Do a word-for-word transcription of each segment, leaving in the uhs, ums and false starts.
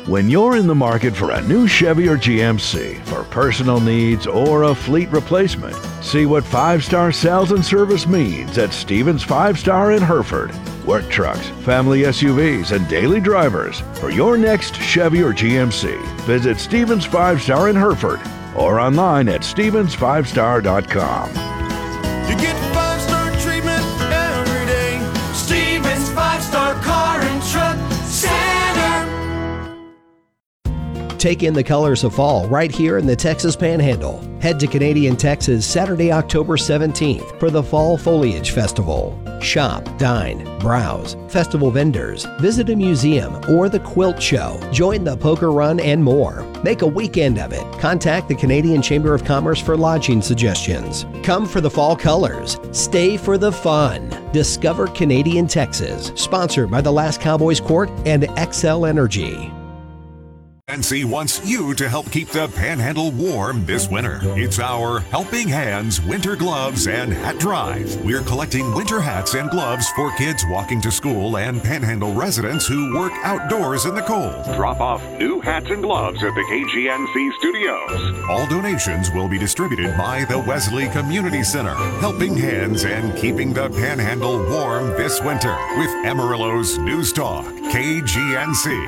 When you're in the market for a new Chevy or G M C for personal needs or a fleet replacement, see what Five Star Sales and Service means at Stevens Five Star in Hereford. Work trucks, family S U Vs, and daily drivers. For your next Chevy or G M C, visit Stevens Five Star in Hereford or online at stevens five star dot com. You get five-star treatment every day. Stevens Five Star Car and Truck Center. Take in the colors of fall right here in the Texas Panhandle. Head to Canadian Texas Saturday, October seventeenth for the Fall Foliage Festival. Shop, dine, browse, festival vendors, visit a museum or the quilt show, join the poker run and more. Make a weekend of it. Contact the Canadian Chamber of Commerce for lodging suggestions. Come for the fall colors. Stay for the fun. Discover Canadian Texas. Sponsored by the Last Cowboys Court and X L Energy. K G N C wants you to help keep the Panhandle warm this winter. It's our Helping Hands Winter Gloves and Hat Drive. We're collecting winter hats and gloves for kids walking to school and Panhandle residents who work outdoors in the cold. Drop off new hats and gloves at the K G N C studios. All donations will be distributed by the Wesley Community Center. Helping Hands and keeping the Panhandle warm this winter with Amarillo's News Talk, K G N C.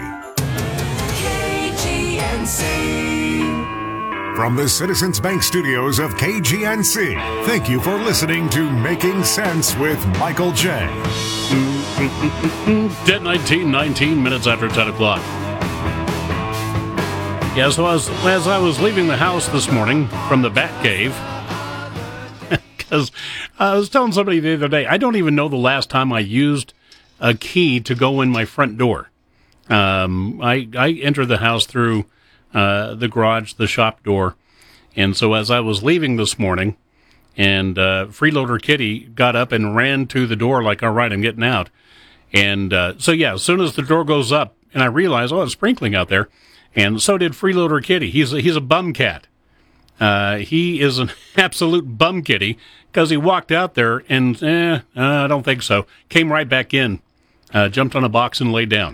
From the Citizens Bank studios of K G N C, thank you for listening to Making Sense with Michael J. Dead nineteen, nineteen minutes after ten o'clock. Yeah, so as, as I was leaving the house this morning from the Bat Cave, because I was telling somebody the other day, I don't even know the last time I used a key to go in my front door. Um, I, I entered the house through uh, the garage, the shop door. And so as I was leaving this morning, and uh, Freeloader Kitty got up and ran to the door like, all right, I'm getting out. And uh, so, yeah, as soon as the door goes up, and I realize, oh, it's sprinkling out there. And so did Freeloader Kitty. He's a, he's a bum cat. Uh, he is an absolute bum kitty because he walked out there and, eh, I don't think so. Came right back in, uh, jumped on a box and laid down.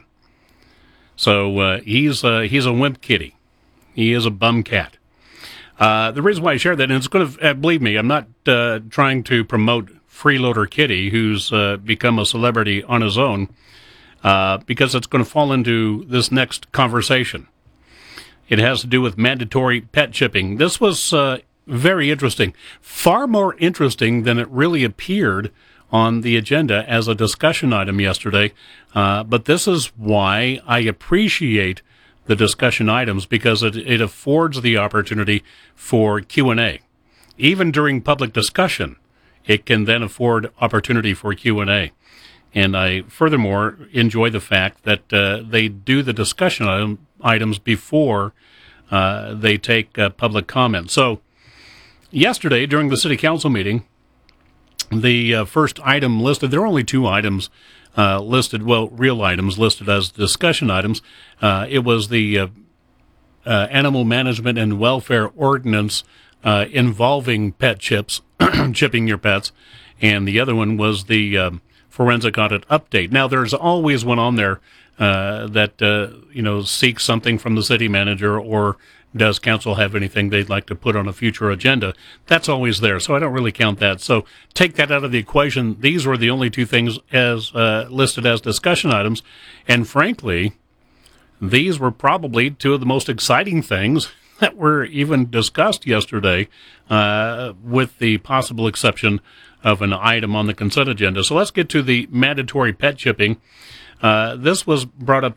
So uh, he's uh, he's a wimp kitty. He is a bum cat. Uh, the reason why I share that, and it's going to, uh, believe me, I'm not uh, trying to promote Freeloader Kitty, who's uh, become a celebrity on his own, uh, because it's going to fall into this next conversation. It has to do with mandatory pet chipping. This was uh, very interesting, far more interesting than it really appeared on the agenda as a discussion item yesterday. Uh, but this is why I appreciate the discussion items, because it, it affords the opportunity for Q and A. Even during public discussion, it can then afford opportunity for Q and A. And I furthermore enjoy the fact that uh, they do the discussion item, items before uh, they take uh, public comment. So yesterday during the city council meeting, the uh, first item listed, there are only two items uh, listed, well, real items listed as discussion items. Uh, it was the uh, uh, Animal Management and Welfare Ordinance uh, involving pet chips, chipping your pets, and the other one was the um, forensic audit update. Now, there's always one on there uh, that, uh, you know, seeks something from the city manager, or does council have anything they'd like to put on a future agenda? That's always there, so I don't really count that. So take that out of the equation. These were the only two things as uh, listed as discussion items, and frankly, these were probably two of the most exciting things that were even discussed yesterday, uh, with the possible exception of an item on the consent agenda. So let's get to the mandatory pet chipping. Uh, this was brought up